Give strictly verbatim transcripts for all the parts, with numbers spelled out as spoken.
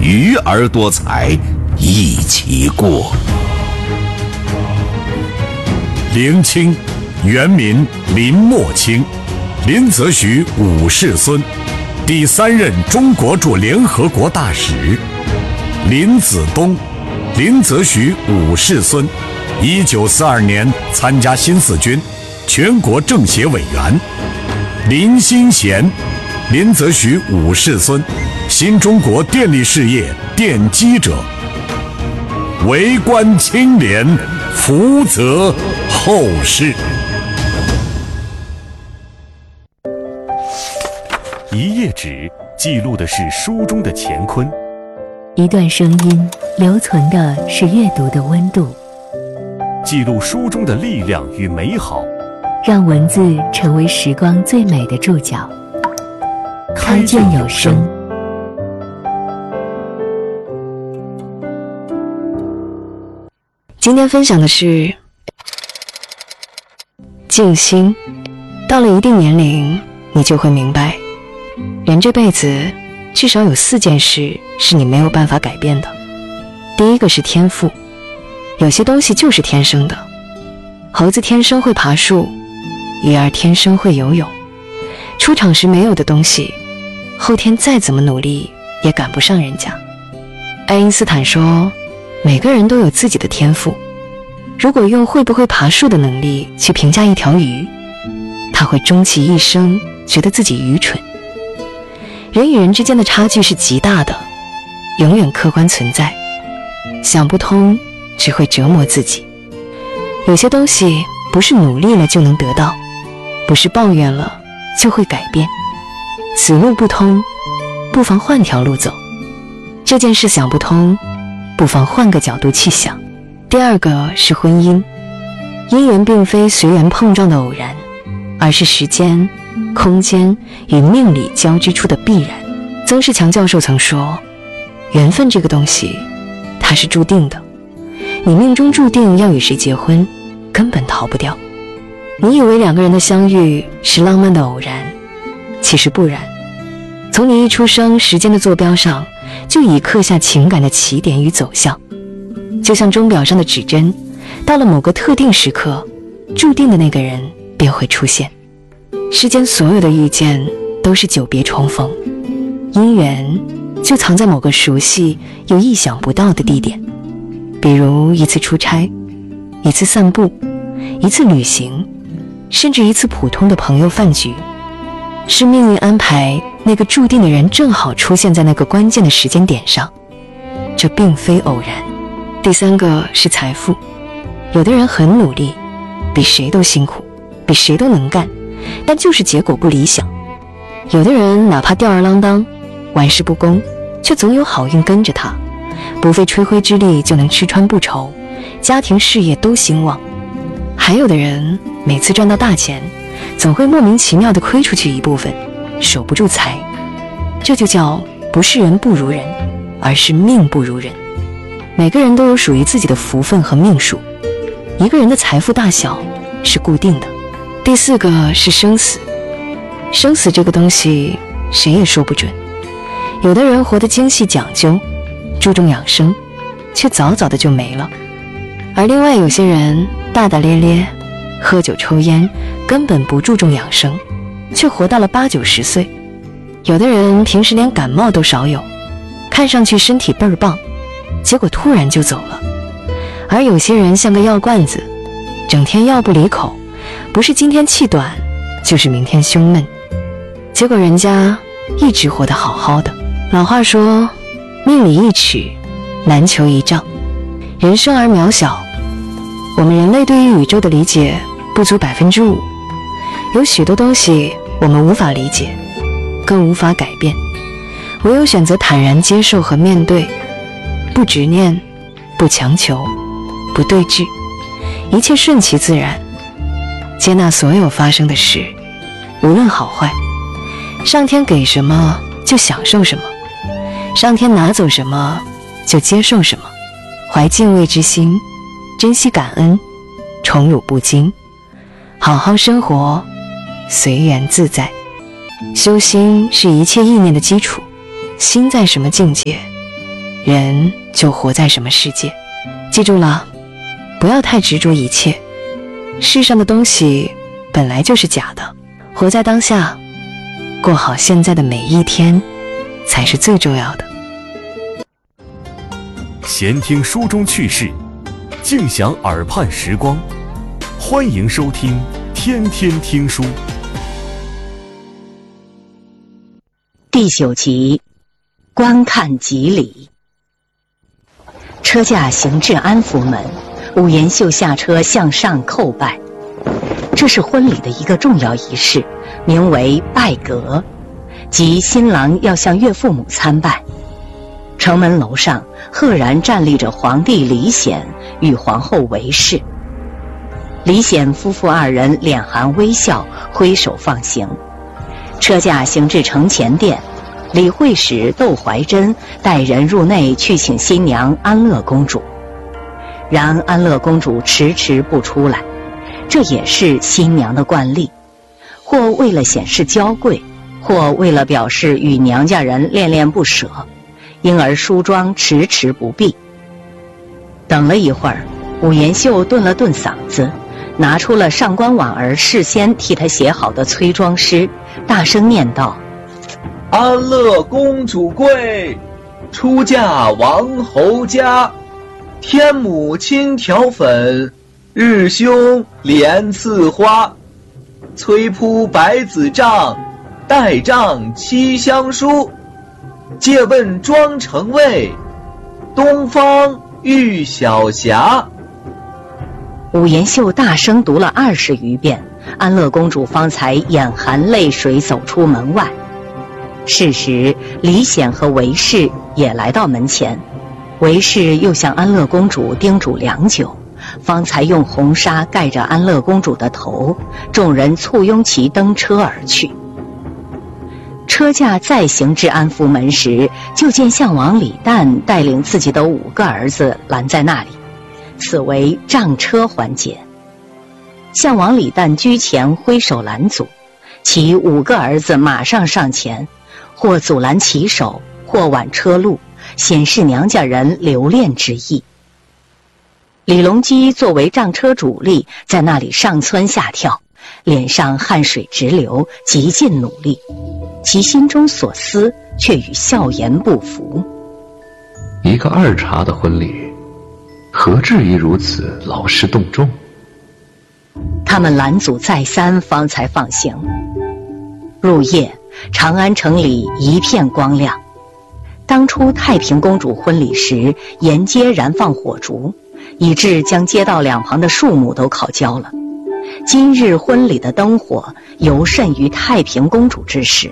鱼儿多财一起过。 林清，原名林默清，林则徐五世孙，第三任中国驻联合国大使。林子东，林则徐五世孙，一九四二年参加新四军，全国政协委员。林新贤，林则徐五世孙，新中国电力事业奠基者。为官清廉，福泽后世。 一页纸记录的是书中的乾坤， 一段声音留存的是阅读的温度， 记录书中的力量与美好， 让文字成为时光最美的注脚。开卷有声。 今天分享的是静心。到了一定年龄，你就会明白，人这辈子至少有四件事是你没有办法改变的。第一个是天赋，有些东西就是天生的。猴子天生会爬树，鱼儿天生会游泳。出场时没有的东西，后天再怎么努力也赶不上人家。爱因斯坦说，每个人都有自己的天赋。如果用会不会爬树的能力去评价一条鱼，他会终其一生觉得自己愚蠢。人与人之间的差距是极大的，永远客观存在。想不通只会折磨自己。有些东西不是努力了就能得到，不是抱怨了就会改变。此路不通，不妨换条路走。这件事想不通，不妨换个角度去想。第二个是婚姻，姻缘并非随缘碰撞的偶然，而是时间、空间与命理交织出的必然。曾仕强教授曾说，缘分这个东西，它是注定的。你命中注定要与谁结婚，根本逃不掉。你以为两个人的相遇是浪漫的偶然，其实不然。从你一出生，时间的坐标上就已刻下情感的起点与走向。就像钟表上的指针，到了某个特定时刻，注定的那个人便会出现。世间所有的遇见都是久别重逢，姻缘就藏在某个熟悉又意想不到的地点，比如一次出差，一次散步，一次旅行，甚至一次普通的朋友饭局。是命运安排那个注定的人正好出现在那个关键的时间点上，这并非偶然。第三个是财富，有的人很努力，比谁都辛苦，比谁都能干，但就是结果不理想。有的人哪怕吊儿郎当，玩世不恭，却总有好运跟着他，不费吹灰之力就能吃穿不愁，家庭事业都兴旺。还有的人每次赚到大钱，总会莫名其妙地亏出去一部分，守不住财。这就叫不是人不如人，而是命不如人。每个人都有属于自己的福分和命数，一个人的财富大小是固定的。第四个是生死，生死这个东西谁也说不准。有的人活得精细讲究，注重养生，却早早的就没了。而另外有些人大大咧咧，喝酒抽烟，根本不注重养生，却活到了八九十岁。有的人平时连感冒都少有，看上去身体倍儿棒，结果突然就走了。而有些人像个药罐子，整天药不离口，不是今天气短，就是明天胸闷，结果人家一直活得好好的。老话说，命里一尺，难求一丈。人生而渺小，我们人类对于宇宙的理解不足百分之五，有许多东西我们无法理解，更无法改变，唯有选择坦然接受和面对，不执念，不强求，不对峙，一切顺其自然，接纳所有发生的事，无论好坏。上天给什么就享受什么，上天拿走什么就接受什么，怀敬畏之心，珍惜感恩，宠辱不惊，好好生活，随缘自在。修心是一切意念的基础，心在什么境界， 人就活在什么世界。记住了，不要太执着一切，世上的东西本来就是假的，活在当下，过好现在的每一天才是最重要的。 闲听书中趣事，静享耳畔时光，欢迎收听天天听书。 第九集，观看吉礼。车驾行至安福门，武延秀下车向上叩拜。这是婚礼的一个重要仪式，名为拜阁，即新郎要向岳父母参拜。城门楼上赫然站立着皇帝李显与皇后韦氏。李显夫妇二人脸含微笑，挥手放行。车驾行至承前殿，理会使窦怀珍带人入内去请新娘安乐公主，然安乐公主迟迟不出来，这也是新娘的惯例，或为了显示娇贵，或为了表示与娘家人恋恋不舍，因而梳妆迟迟不毕。等了一会儿，武延秀顿了顿嗓子，拿出了上官婉儿事先替他写好的催妆诗，大声念道： 安乐公主贵，出嫁王侯家。天母轻调粉，日兄莲赐花。催铺百子帐，待帐七香书。借问妆成未？东方玉小霞。 武延秀大声读了二十余遍，安乐公主方才眼含泪水走出门外。是时，李显和韦氏也来到门前，韦氏又向安乐公主叮嘱良久，方才用红纱盖着安乐公主的头，众人簇拥其登车而去。车驾再行至安福门时，就见相王李旦带领自己的五个儿子拦在那里，此为仗车环节。相王李旦居前挥手拦阻，其五个儿子马上上前，或阻拦骑手，或挽车路，显示娘家人留恋之意。李隆基作为仗车主力，在那里上蹿下跳，脸上汗水直流，极尽努力，其心中所思却与笑颜不符。 一个二茶的婚礼，何至于如此劳师动众？ 他们拦阻再三，方才放行。入夜，长安城里一片光亮。当初太平公主婚礼时，沿街燃放火烛，以致将街道两旁的树木都烤焦了。今日婚礼的灯火尤甚于太平公主之时。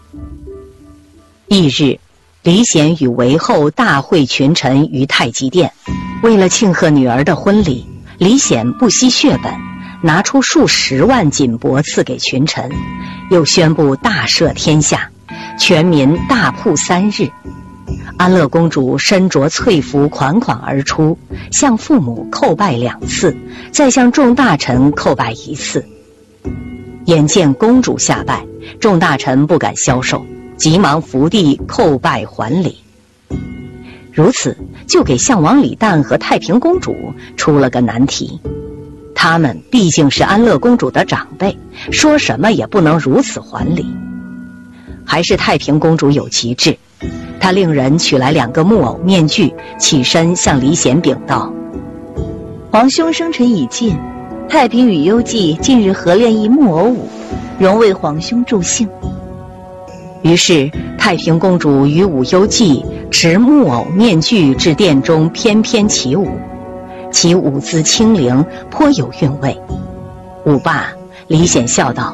翌日，李显与韦后大会群臣于太极殿，为了庆贺女儿的婚礼，李显不惜血本，拿出数十万锦帛赐给群臣，又宣布大赦天下，全民大曝三日。安乐公主身着翠服款款而出，向父母叩拜两次，再向众大臣叩拜一次。眼见公主下拜，众大臣不敢消受，急忙伏地叩拜还礼。如此就给相王李旦和太平公主出了个难题，他们毕竟是安乐公主的长辈，说什么也不能如此还礼。还是太平公主有其志，她令人取来两个木偶面具，起身向李显禀道： 皇兄生辰已尽，太平与幽寂近日合练一木偶舞，容为皇兄助兴。 于是太平公主与武幽寂持木偶面具至殿中翩翩起舞，其舞姿轻灵，颇有韵味。舞罢，李显笑道：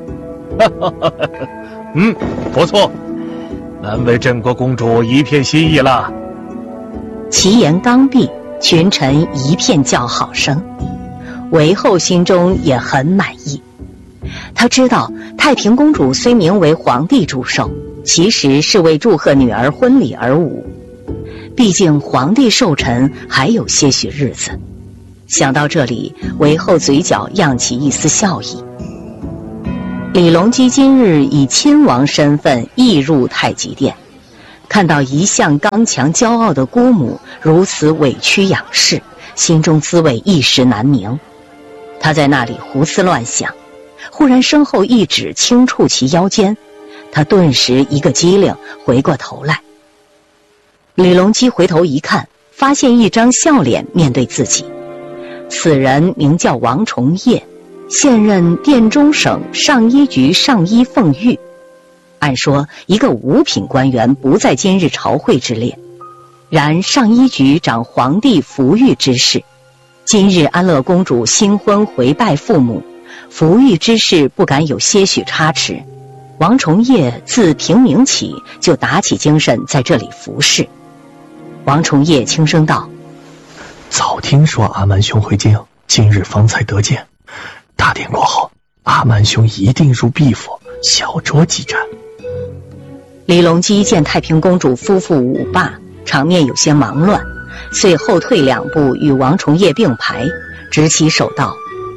嗯，不错，难为镇国公主一片心意了。 其言刚毕，群臣一片叫好声。韦后心中也很满意，他知道太平公主虽名为皇帝祝寿，其实是为祝贺女儿婚礼而舞，毕竟皇帝寿辰还有些许日子。想到这里，韦后嘴角漾起一丝笑意。李隆基今日以亲王身份亦入太极殿， 看到一向刚强骄傲的姑母如此委屈仰视，心中滋味一时难明。他在那里胡思乱想，忽然身后一指轻触其腰间，他顿时一个机灵，回过头来。李隆基回头一看，发现一张笑脸面对自己。此人名叫王崇业，现任殿中省上衣局上衣奉御。按说一个五品官员不在今日朝会之列，然上衣局掌皇帝抚育之事，今日安乐公主新婚回拜父母，抚育之事不敢有些许差池。王崇业自平明起就打起精神在这里服侍。王崇业轻声道： 早听说阿曼兄回京，今日方才得见。大典过后，阿曼兄一定入毕府小酌几盏。 李隆基见太平公主夫妇舞罢，场面有些忙乱，遂后退两步与王崇业并排，执起手道：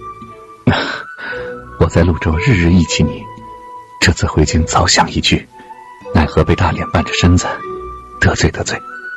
我在潞州日日忆起你，这次回京早想一句，奈何被大脸绊着身子，得罪得罪。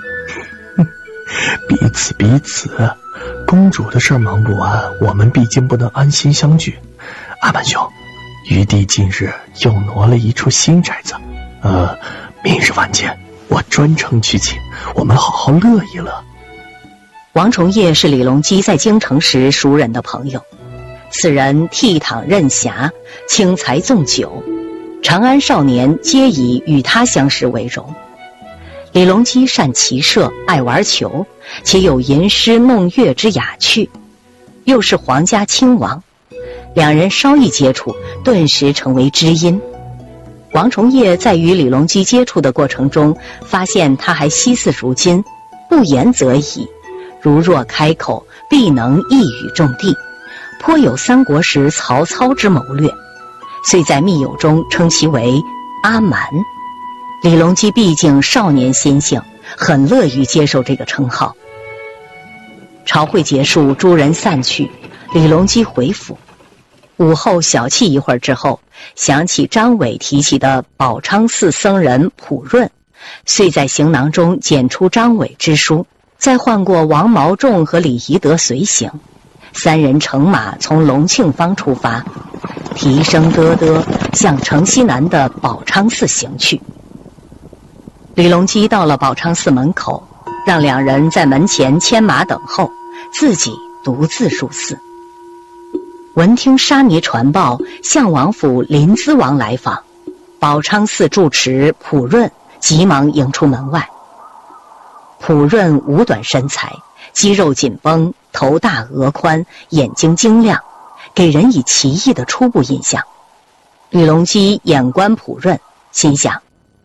彼此彼此，公主的事忙不完，我们毕竟不能安心相聚。阿曼兄，余弟近日又挪了一处新宅子，呃，明日晚间我专程去请，我们好好乐一乐。 王崇业是李隆基在京城时熟人的朋友，此人倜傥任侠，轻财纵酒，长安少年皆以与他相识为荣。李隆基善骑射，爱玩球，且有吟诗弄乐之雅趣，又是皇家亲王，两人稍一接触，顿时成为知音。王崇业在与李隆基接触的过程中，发现他还惜似如金，不言则已，如若开口，必能一语中的，颇有三国时曹操之谋略，遂在密友中称其为阿蛮。李隆基毕竟少年心性，很乐于接受这个称号。朝会结束，诸人散去，李隆基回府。午后小憩一会儿之后，想起张伟提起的宝昌寺僧人普润，遂在行囊中捡出张伟之书，再换过王毛仲和李宜德随行，三人乘马从隆庆坊出发，蹄声嘚嘚向城西南的宝昌寺行去。李隆基到了宝昌寺门口，让两人在门前牵马等候，自己独自入寺。闻听沙弥传报相王府临淄王来访，宝昌寺住持普润急忙迎出门外。普润五短身材，肌肉紧绷，头大额宽，眼睛晶亮，给人以奇异的初步印象。李隆基眼观普润，心想：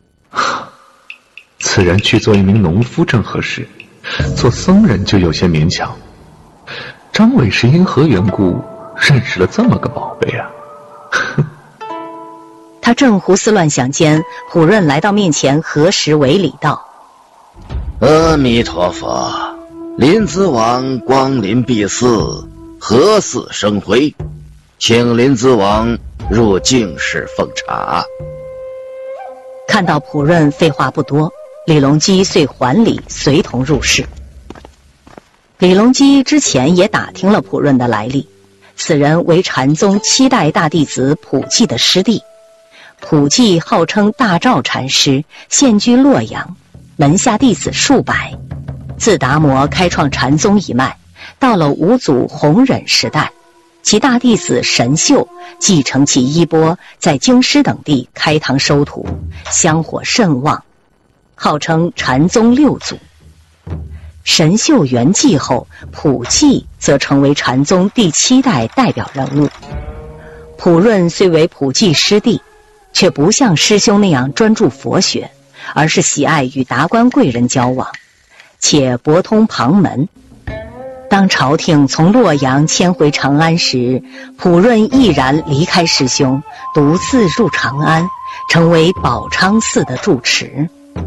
此人去做一名农夫正合适，做僧人就有些勉强。张伟是因何缘故认识了这么个宝贝啊？ 他正胡思乱想间，普润来到面前，合十为礼道： 阿弥陀佛，临淄王光临敝寺，何似生辉，请临淄王入净室奉茶。 看到普润废话不多，李隆基遂还礼，随同入室。李隆基之前也打听了普润的来历，此人为禅宗七代大弟子普济的师弟。普济号称大照禅师，现居洛阳，门下弟子数百。自达摩开创禅宗一脉，到了五祖弘忍时代，其大弟子神秀继承其衣钵，在京师等地开堂收徒，香火甚旺，号称禅宗六祖。神秀圆寂后，普济则成为禅宗第七代代表人物。普润虽为普济师弟，却不像师兄那样专注佛学，而是喜爱与达官贵人交往，且博通旁门。当朝廷从洛阳迁回长安时，普润毅然离开师兄，独自入长安，成为宝昌寺的住持。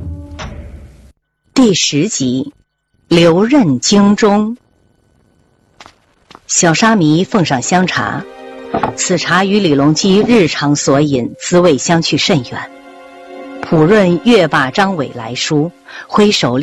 第十集，留任京中。小沙弥奉上香茶，此茶与李隆基日常所饮滋味相去甚远。 普润越罢张伟来书，挥手